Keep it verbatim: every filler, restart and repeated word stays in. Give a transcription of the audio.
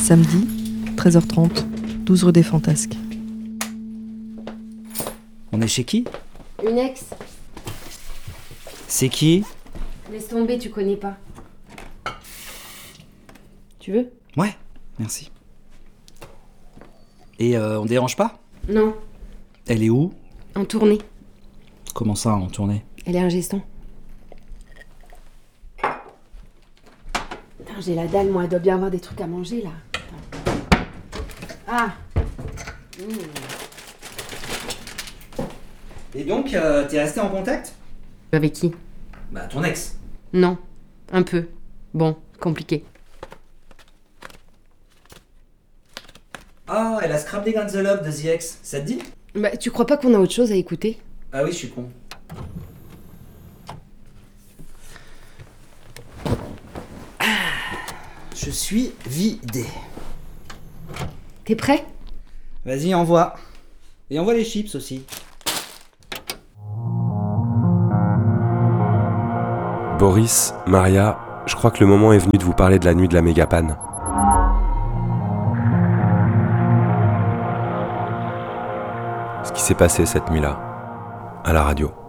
Samedi, treize heures trente, douze rue des Fantasques. On est chez qui ? Une ex. C'est qui ? Laisse tomber, tu connais pas. Tu veux ? Ouais, merci. Et euh, on dérange pas ? Non, Elle est où ? en tournée. Comment ça, en tournée ? Elle est un geston. Putain, j'ai la dalle, moi. Elle doit bien avoir des trucs à manger, là. Attends. Ah mmh. Et donc, euh, t'es resté en contact ? Avec qui ? Bah, ton ex. Non, un peu. Bon, compliqué. Ah, elle a scrappé Guns the Love de The Ex. Ça te dit ? Bah, tu crois pas qu'on a autre chose à écouter ? Ah oui, je suis con. Ah, je suis vidé. T'es prêt ? Vas-y, envoie. Et envoie les chips aussi. Boris, Maria, je crois que le moment est venu de vous parler de la nuit de la Mégapane. Ce qui s'est passé cette nuit-là, à la radio.